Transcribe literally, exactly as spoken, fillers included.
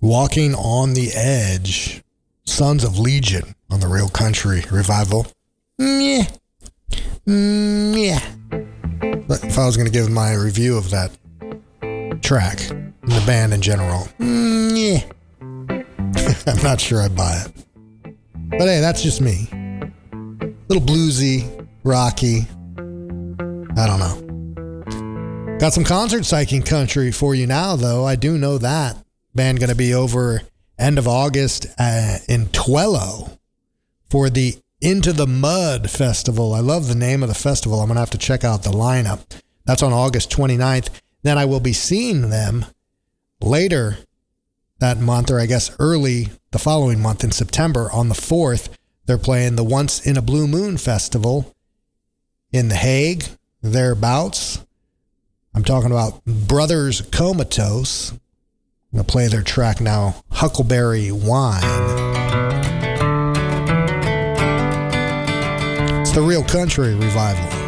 Walking on the Edge. Sons of Legion on the Real Country Revival. Yeah. Yeah. If I was going to give my review of that track, and the band in general, yeah. I'm not sure I buy it. But hey, that's just me. Little bluesy, rocky. I don't know. Got some concert psyching country for you now, though. I do know that. Band going to be over end of August uh, in Twello for the Into the Mud Festival. I love the name of the festival. I'm going to have to check out the lineup. That's on August twenty-ninth. Then I will be seeing them later that month, or I guess early the following month in September on the fourth. They're playing the Once in a Blue Moon Festival in The Hague, thereabouts. I'm talking about Brothers Comatose. I'm going to play their track now, Huckleberry Wine. It's the Real Country Revival.